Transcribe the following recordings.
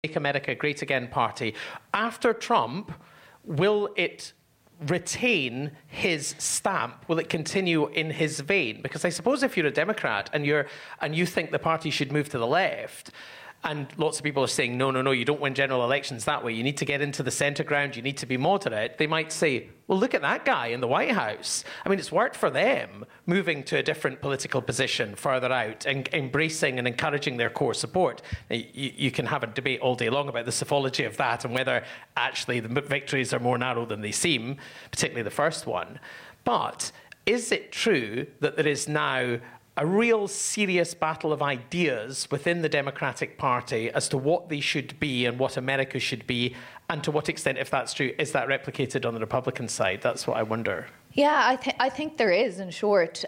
Make America Great Again party. After Trump, will it retain his stamp? Will it continue in his vein? Because I suppose if you're a Democrat and you think the party should move to the left, and lots of people are saying, no, you don't win general elections that way. You need to get into the centre ground. You need to be moderate. They might say, well, look at that guy in the White House. I mean, it's worked for them, moving to a different political position further out and embracing and encouraging their core support. Now, you can have a debate all day long about the psephology of that and whether actually the victories are more narrow than they seem, particularly the first one. But is it true that there is now a real serious battle of ideas within the Democratic Party as to what they should be and what America should be, and to what extent, if that's true, is that replicated on the Republican side? That's what I wonder. Yeah, I think there is, in short.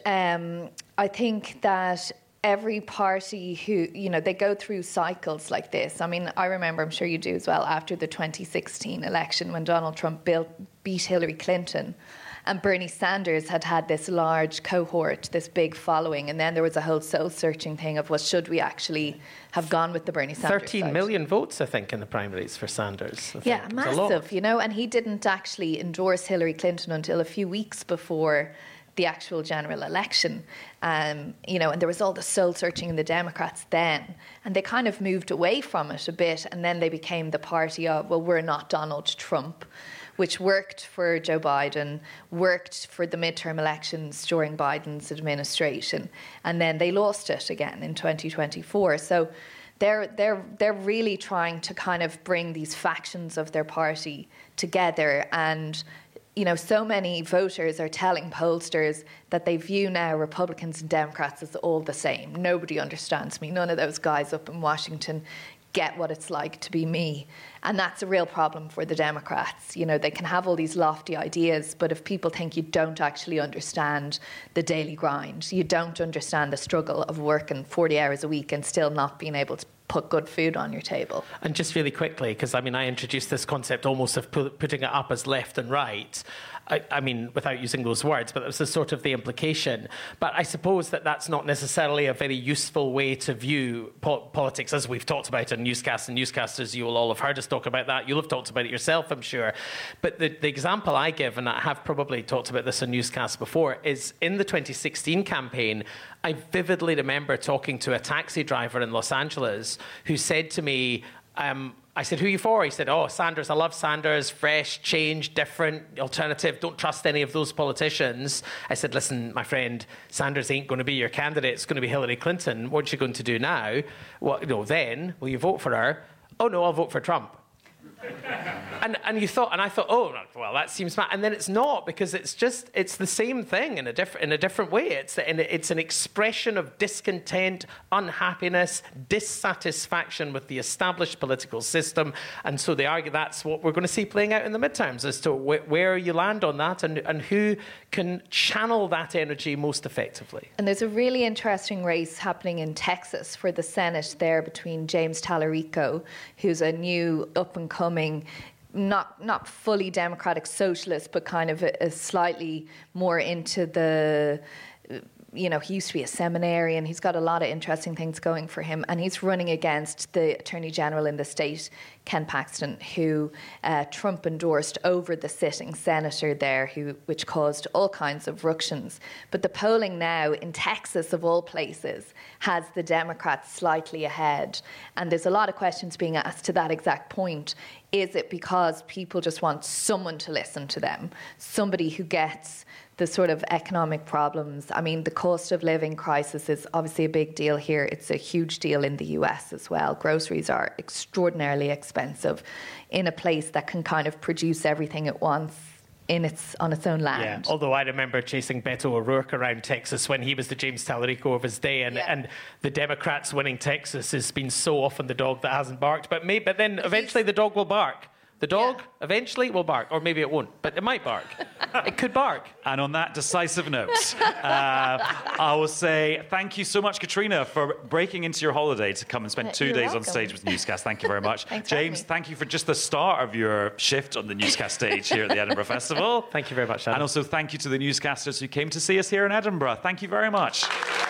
I think that every party who, they go through cycles like this. I mean, I remember, I'm sure you do as well, after the 2016 election when Donald Trump beat Hillary Clinton, and Bernie Sanders had this large cohort, this big following, and then there was a whole soul-searching thing of, well, should we actually have gone with the Bernie Sanders 13 side? million votes, I think, in the primaries for Sanders. Yeah, massive, and he didn't actually endorse Hillary Clinton until a few weeks before the actual general election, and there was all the soul-searching in the Democrats then, and they kind of moved away from it a bit, and then they became the party of, well, we're not Donald Trump, which worked for Joe Biden, worked for the midterm elections during Biden's administration, and then they lost it again in 2024. So they're really trying to kind of bring these factions of their party together, and so many voters are telling pollsters that they view now Republicans and Democrats as all the same. Nobody understands me. None of those guys up in Washington get what it's like to be me. And that's a real problem for the Democrats. They can have all these lofty ideas, but if people think you don't actually understand the daily grind, you don't understand the struggle of working 40 hours a week and still not being able to put good food on your table. And just really quickly, because I introduced this concept almost of putting it up as left and right. I mean, without using those words, but this is sort of the implication. But I suppose that's not necessarily a very useful way to view politics, as we've talked about in newscasts and newscasters. You will all have heard us talk about that. You'll have talked about it yourself, I'm sure. But the example I give, and I have probably talked about this in newscasts before, is in the 2016 campaign, I vividly remember talking to a taxi driver in Los Angeles who said to me, I said, who are you for? He said, oh, Sanders, I love Sanders, fresh, change, different, alternative, don't trust any of those politicians. I said, listen, my friend, Sanders ain't going to be your candidate, it's going to be Hillary Clinton. What are you going to do now? Well, then, will you vote for her? Oh, no, I'll vote for Trump. And you thought, and I thought, oh, well, that seems mad. And then it's not, because it's the same thing in a different way. It's an expression of discontent, unhappiness, dissatisfaction with the established political system. And so they argue that's what we're going to see playing out in the midterms, as to where you land on that and who can channel that energy most effectively. And there's a really interesting race happening in Texas for the Senate there between James Tallarico, who's a new up-and-coming, not fully democratic socialist, but kind of a slightly more into the, he used to be a seminarian. He's got a lot of interesting things going for him. And he's running against the Attorney General in the state, Ken Paxton, who Trump endorsed over the sitting senator there, which caused all kinds of ructions. But the polling now in Texas, of all places, has the Democrats slightly ahead. And there's a lot of questions being asked to that exact point. Is it because people just want someone to listen to them? Somebody who gets the sort of economic problems. I mean, the cost of living crisis is obviously a big deal here. It's a huge deal in the US as well. Groceries are extraordinarily expensive in a place that can kind of produce everything at once on its own land. Yeah, although I remember chasing Beto O'Rourke around Texas when he was the James Tallarico of his day, and the Democrats winning Texas has been so often the dog that hasn't barked. But then eventually the dog will bark. The dog eventually will bark, or maybe it won't, but it might bark. It could bark. And on that decisive note, I will say thank you so much, Katrina, for breaking into your holiday to come and spend 2 days on stage with Newscast. Thank you very much. James, thank you for just the start of your shift on the Newscast stage here at the Edinburgh Festival. Thank you very much, Adam. And also thank you to the newscasters who came to see us here in Edinburgh. Thank you very much.